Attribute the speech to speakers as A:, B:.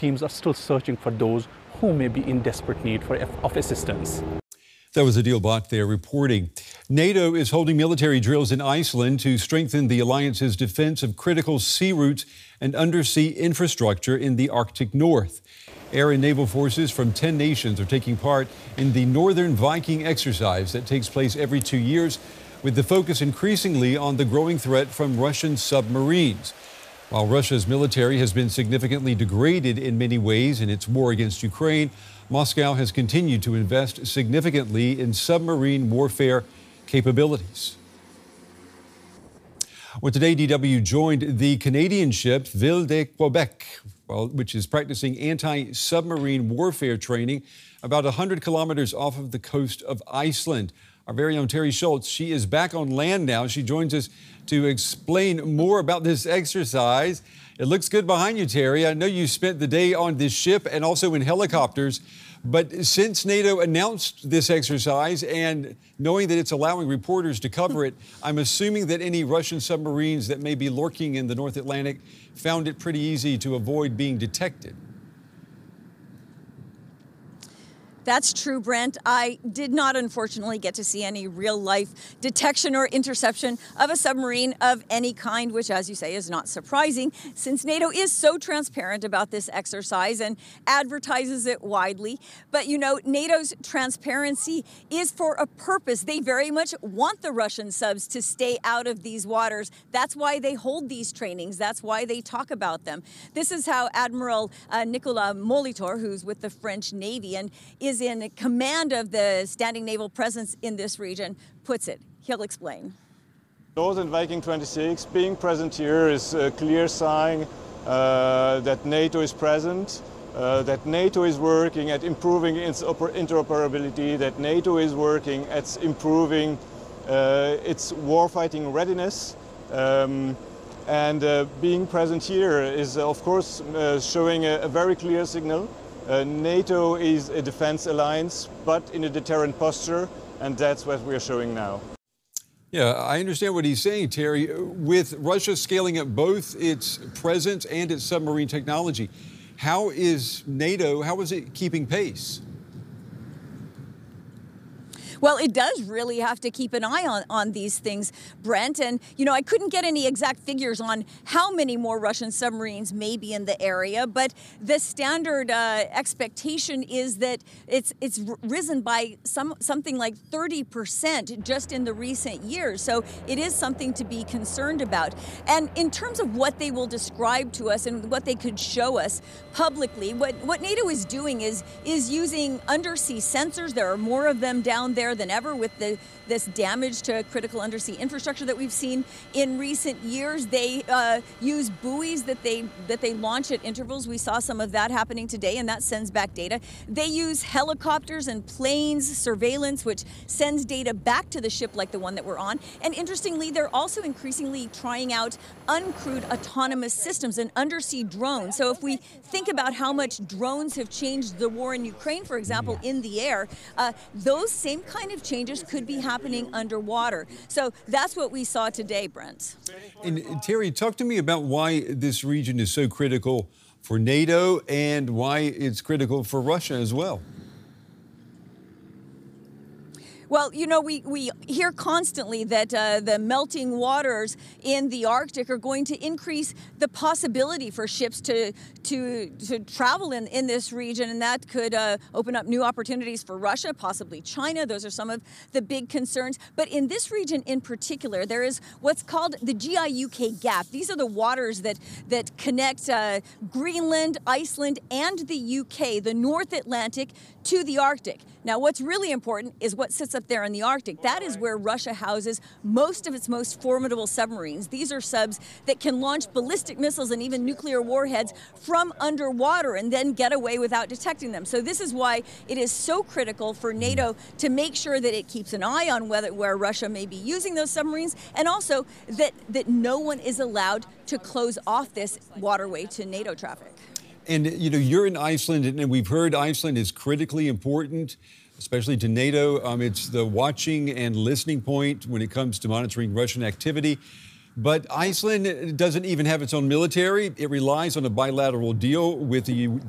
A: teams are still searching for those who may be in desperate need of assistance.
B: That was Adil Bach there reporting. NATO is holding military drills in Iceland to strengthen the alliance's defense of critical sea routes and undersea infrastructure in the Arctic North. Air and naval forces from 10 nations are taking part in the Northern Viking exercise that takes place every 2 years, with the focus increasingly on the growing threat from Russian submarines. While Russia's military has been significantly degraded in many ways in its war against Ukraine, Moscow has continued to invest significantly in submarine warfare capabilities. Well, today, DW joined the Canadian ship Ville de Quebec, which is practicing anti-submarine warfare training about 100 kilometers off of the coast of Iceland. Our very own Terry Schultz, she is back on land now. She joins us to explain more about this exercise. It looks good behind you, Terry. I know you spent the day on this ship and also in helicopters. But since NATO announced this exercise and knowing that it's allowing reporters to cover it, I'm assuming that any Russian submarines that may be lurking in the North Atlantic found it pretty easy to avoid being detected.
C: That's true, Brent. I did not, unfortunately, get to see any real-life detection or interception of a submarine of any kind, which, as you say, is not surprising, since NATO is so transparent about this exercise and advertises it widely. But, you know, NATO's transparency is for a purpose. They very much want the Russian subs to stay out of these waters. That's why they hold these trainings. That's why they talk about them. This is how Admiral Nicolas Molitor, who's with the French Navy and is in command of the standing naval presence in this region, puts it. He'll explain.
D: Northern Viking 26 being present here is a clear sign that NATO is present, that NATO is working at improving its interoperability, that NATO is working at improving its warfighting readiness. And being present here is, of course, showing a very clear signal. NATO is a defense alliance, but in a deterrent posture, and that's what we're showing now.
B: Yeah, I understand what he's saying, Terry. With Russia scaling up both its presence and its submarine technology, how is it keeping pace?
C: Well, it does really have to keep an eye on these things, Brent. And, you know, I couldn't get any exact figures on how many more Russian submarines may be in the area, but the standard expectation is that it's risen by something like 30% just in the recent years. So it is something to be concerned about. And in terms of what they will describe to us and what they could show us publicly, what NATO is doing is using undersea sensors. There are more of them down there than ever with this damage to critical undersea infrastructure that we've seen in recent years. They use buoys that they launch at intervals. We saw some of that happening today, and that sends back data. They use helicopters and planes surveillance, which sends data back to the ship like the one that we're on. And interestingly, they're also increasingly trying out uncrewed autonomous systems and undersea drones. So if we think about how much drones have changed the war in Ukraine, for example, in the air, those same kind of changes could be happening underwater. So that's what we saw today, Brent.
B: And Terry, talk to me about why this region is so critical for NATO and why it's critical for Russia as well.
C: Well, you know, we hear constantly that the melting waters in the Arctic are going to increase the possibility for ships to travel in this region, and that could open up new opportunities for Russia, possibly China. Those are some of the big concerns. But in this region in particular, there is what's called the GI-UK gap. These are the waters that connect Greenland, Iceland, and the UK, the North Atlantic, to the Arctic. Now, what's really important is what sits up there in the Arctic. That is where Russia houses most of its most formidable submarines. These are subs that can launch ballistic missiles and even nuclear warheads from underwater and then get away without detecting them. So this is why it is so critical for NATO to make sure that it keeps an eye on where Russia may be using those submarines, and also that no one is allowed to close off this waterway to NATO traffic.
B: And, you know, you're in Iceland, and we've heard Iceland is critically important, especially to NATO. It's the watching and listening point when it comes to monitoring Russian activity. But Iceland doesn't even have its own military. It relies on a bilateral deal with the